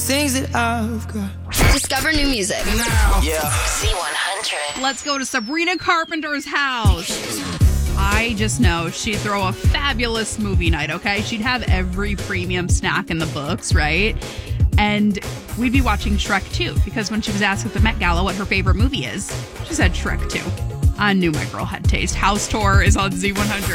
Things that I've got. Discover new music. Yeah. Z100. Let's go to Sabrina Carpenter's house. I just know she'd throw a fabulous movie night, okay? She'd have every premium snack in the books, right? And we'd be watching Shrek 2, because when she was asked at the Met Gala what her favorite movie is, she said Shrek 2. I knew my girl had taste. House Tour is on Z100.